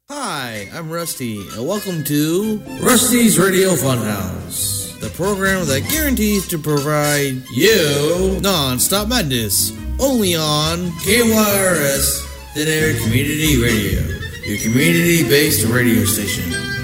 Hi, I'm Rusty, and welcome to Rusty's Radio Funhouse, the program that guarantees to provide you non-stop madness, only on KYRS, Thin Air Community Radio, your community-based radio station.